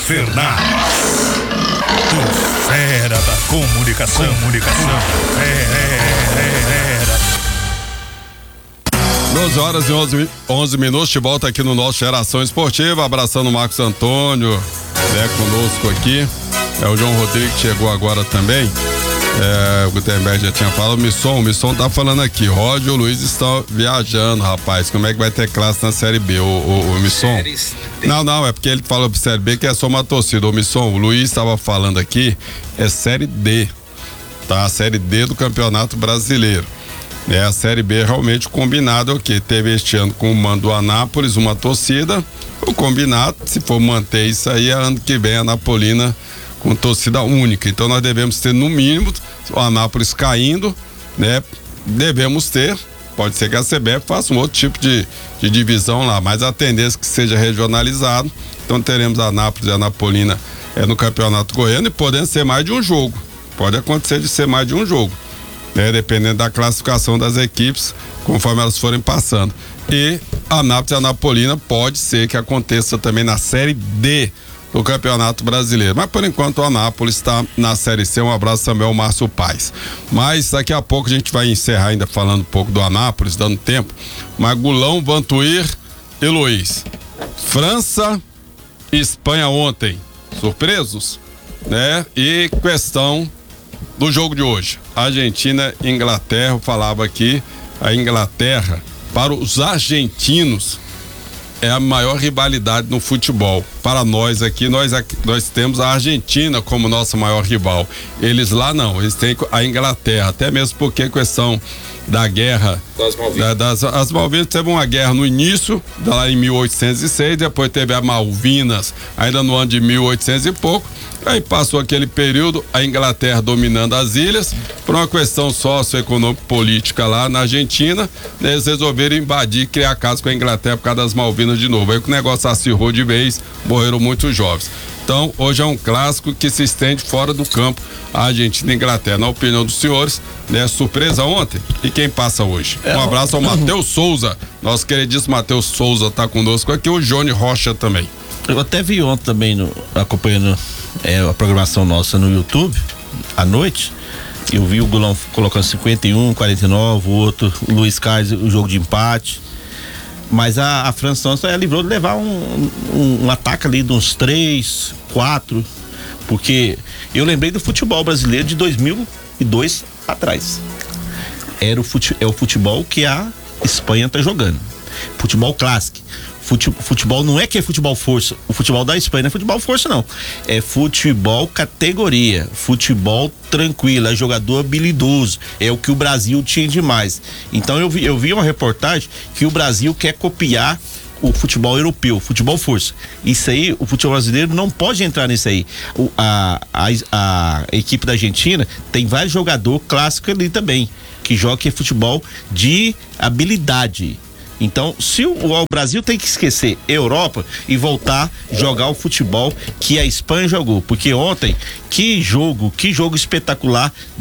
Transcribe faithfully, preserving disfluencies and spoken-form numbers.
Fernandes, o fera da comunicação, comunicação, fera. doze horas e onze, onze minutos, de volta aqui no nosso Geração Esportiva, abraçando o Marcos Antônio, né, conosco aqui, é o João Rodrigues que chegou agora também. É, o Gutenberg já tinha falado, o Misson, o Misson tá falando aqui, Roger e o Luiz estão viajando, rapaz, como é que vai ter classe na Série B, o, o, o Misson? Não, não, é porque ele falou pra Série B que é só uma torcida, o Misson, o Luiz estava falando aqui, é Série D, tá? A Série D do Campeonato Brasileiro. É, a Série B realmente combinado é o que? Teve este ano com o mando do Anápolis, uma torcida, o combinado, se for manter isso aí, ano que vem a Anapolina com torcida única, então nós devemos ter no mínimo o Anápolis caindo, né? Devemos ter, pode ser que a C B F faça um outro tipo de, de divisão lá, mas a tendência é que seja regionalizado, então teremos a Anápolis e a Anapolina é, no Campeonato Goiano e podendo ser mais de um jogo, pode acontecer de ser mais de um jogo, né? Dependendo da classificação das equipes, conforme elas forem passando, e a Anápolis e a Anapolina pode ser que aconteça também na Série D do Campeonato Brasileiro, mas por enquanto o Anápolis está na Série C. Um abraço também ao Márcio Paes. Mas daqui a pouco a gente vai encerrar ainda falando um pouco do Anápolis, dando tempo. Mas Gulão, Vantuir e Luiz, França e Espanha ontem, surpresos, né? E questão do jogo de hoje, Argentina e Inglaterra. Eu falava aqui, a Inglaterra para os argentinos é a maior rivalidade no futebol. Para nós aqui, nós, aqui, nós temos a Argentina como nossa maior rival. Eles lá não, eles têm a Inglaterra, até mesmo porque a questão da guerra das Malvinas. Da, das, as Malvinas teve uma guerra no início, lá em mil oitocentos e seis, depois teve a Malvinas, ainda no ano de mil e oitocentos e pouco. Aí passou aquele período, a Inglaterra dominando as ilhas, por uma questão socioeconômico-política lá na Argentina, né, eles resolveram invadir, criar casa com a Inglaterra por causa das Malvinas de novo. Aí o negócio acirrou de vez, morreram muitos jovens. Então, hoje é um clássico que se estende fora do campo, a Argentina e a Inglaterra. Na opinião dos senhores, né, surpresa ontem. E quem passa hoje? Um abraço ao Matheus Souza, nosso queridíssimo Matheus Souza tá conosco aqui, o Johnny Rocha também. Eu até vi ontem também, no, acompanhando é, a programação nossa no YouTube, à noite, eu vi o Gulão colocando cinquenta e um, quarenta e nove, o outro, o Luiz Carlos, o jogo de empate, mas a, a França ela livrou de levar um, um, um ataque ali de uns três, quatro, porque eu lembrei do futebol brasileiro de dois mil e dois atrás, era o fute, é o futebol que a Espanha tá jogando, futebol clássico. Futebol não é que é futebol força, o futebol da Espanha não é futebol força não, é futebol categoria, futebol tranquilo, é jogador habilidoso, é o que o Brasil tinha demais. Então eu vi, eu vi uma reportagem que o Brasil quer copiar o futebol europeu, futebol força. Isso aí, o futebol brasileiro não pode entrar nisso aí. O, a, a, a equipe da Argentina tem vários jogadores clássicos ali também, que jogam que é futebol de habilidade. Então, se o, o Brasil tem que esquecer Europa e voltar a jogar o futebol que a Espanha jogou, porque ontem, que jogo, que jogo espetacular